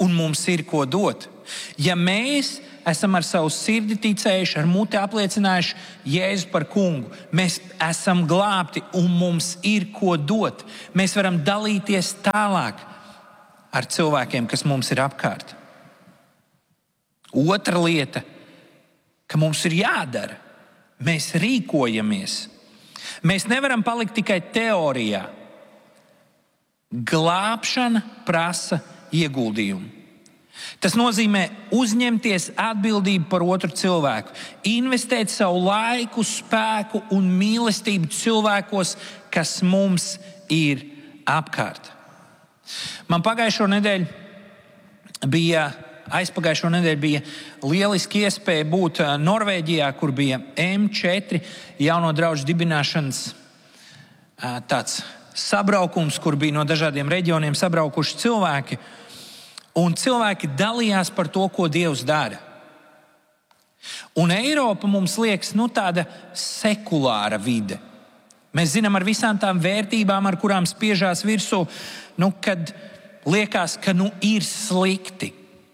un mums ir ko dot. Ja mēs esam ar savu sirdi ticējuši, ar muti apliecinājuši Jēzu par kungu, mēs esam glābti un mums ir ko dot. Mēs varam dalīties tālāk ar cilvēkiem, kas mums ir apkārt. Otra lieta, ka mums ir jādara. Mēs rīkojamies. Mēs nevaram palikt tikai teorijā. Glābšana prasa ieguldījumu. Tas nozīmē uzņemties atbildību par otru cilvēku, investēt savu laiku, spēku un mīlestību cilvēkos, kas mums ir apkārt. Man aizpagājušo nedēļu bija lieliski iespēja būt Norvēģijā, kur bija M4 jauno draugu dibināšanas tāds sabraukums, kur bija no dažādiem reģioniem sabraukuši cilvēki. Un cilvēki dalījās par to, ko Dievs dara. Un Eiropa mums liekas tāda sekulāra vide. Mēs zinām ar visām tām vērtībām, ar kurām spiežās virsū, kad liekas, ka ir slikti.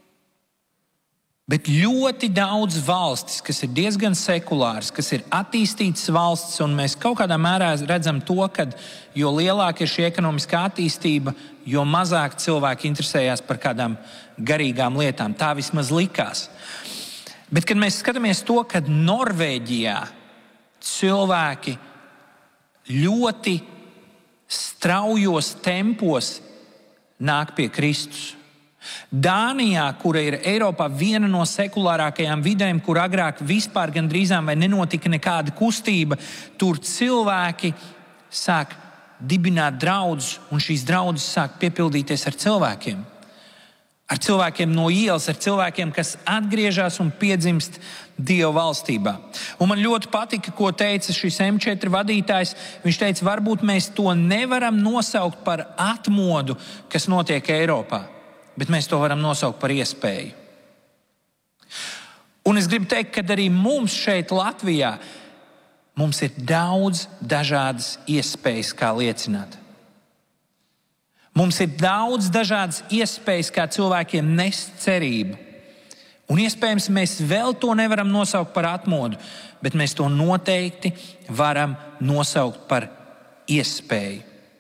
Bet ļoti daudz valstis, kas ir diezgan sekulāras, kas ir attīstītas valstis, un mēs kaut kādā mērā redzam to, ka jo lielāka ir šī ekonomiskā attīstība, jo mazāk cilvēki interesējās par kādām garīgām lietām. Tā vismaz likās. Bet, kad mēs skatāmies to, ka Norvēģijā cilvēki ļoti straujos tempos nāk pie Kristus. Dānijā, kura ir Eiropā viena no sekulārākajām vidēm, kur agrāk vispār gandrīzām vai nenotika nekāda kustība, tur cilvēki sāk dibināt draudzes, un šīs draudzes sāk piepildīties ar cilvēkiem. Ar cilvēkiem no ielas, ar cilvēkiem, kas atgriežas un piedzimst Dieva valstībā. Un man ļoti patika, ko teica šis M4 vadītājs. Viņš teica, varbūt mēs to nevaram nosaukt par atmodu, kas notiek Eiropā, bet mēs to varam nosaukt par iespēju. Un es gribu teikt, ka arī mums šeit Latvijā mums ir daudz dažādas iespējas, kā liecināt. Mums ir daudz dažādas iespējas, kā cilvēkiem nest cerību. Un iespējams, mēs vēl to nevaram nosaukt par atmodu, bet mēs to noteikti varam nosaukt par iespēju.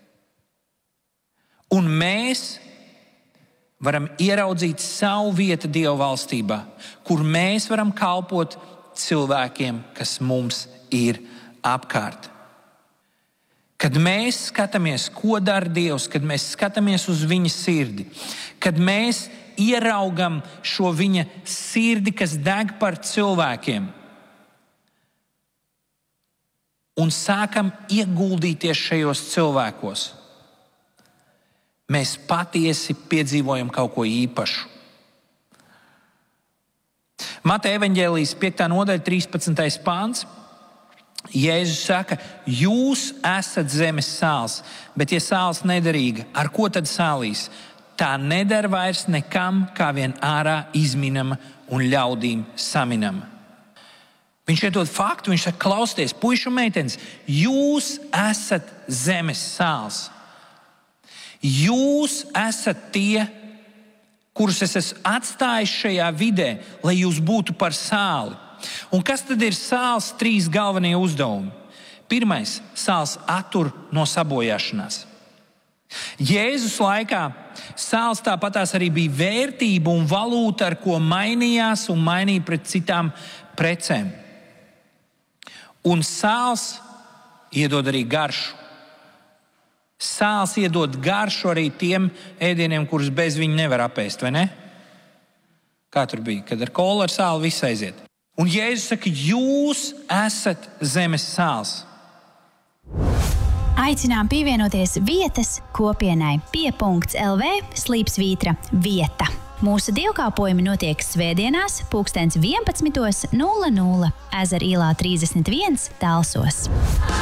Un mēs varam ieraudzīt savu vietu Dieva valstībā, kur mēs varam kalpot cilvēkiem, kas mums ir apkārt. Kad mēs skatāmies, ko dara Dievs, kad mēs skatāmies uz viņa sirdi, kad mēs ieraugam šo viņa sirdi, kas deg par cilvēkiem, un sākam ieguldīties šajos cilvēkos, mēs patiesi piedzīvojam kaut ko īpašu. Mateja evaņģēlijas 5. nodaļa, 13. pāns. Jēzus saka, jūs esat zemes sāls, bet ja sāls nederīga, ar ko tad sālīs? Tā nedara vairs nekam, kā vien ārā izminama un ļaudīm saminama. Viņš iedod faktu, viņš saka, klausieties, puiši un meitenes, jūs esat zemes sāls. Jūs esat tie, kurus es esmu atstājis šajā vidē, lai jūs būtu par sāli. Un kas tad ir sāls 3 galvenie uzdevumi? Pirmais, sāls attur no sabojāšanās. Jēzus laikā sāls tāpatās arī bija vērtība un valūta, ar ko mainījās un mainīja pret citām precēm. Un sāls iedod arī garšu. Sāls iedod garšu arī tiem ēdieniem, kurus bez viņa nevar apēst, vai ne? Kā tur bija? Kad ar kolu ar sāli viss aiziet. Un Jēzus saka, jūs esat zemes sāls. Aicinām pievienoties vietas kopienai pie.lv/vieta. Mūsu dievkalpojumi notiek svētdienās 11:00 Ezera ielā 31 Talsos.